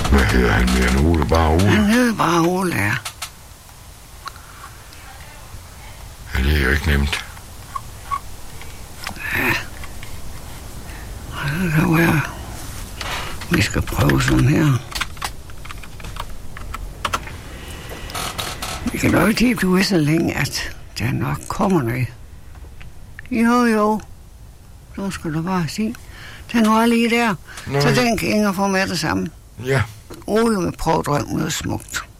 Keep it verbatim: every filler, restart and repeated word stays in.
Hvad hedder han mere end Ole? Bare Ole? Han hedder bare Ole, ja. Ja, det er jo ikke nemt. Ja. Det kan være, vi skal prøve sådan her. Vi kan nok ikke blive så længe, at der nok kommer noget. Jo, jo. Så skal du bare sige. Den var lige der. Nå, så den kan Inger få med det samme. Ja. Ole vil prøve at drømme noget smukt.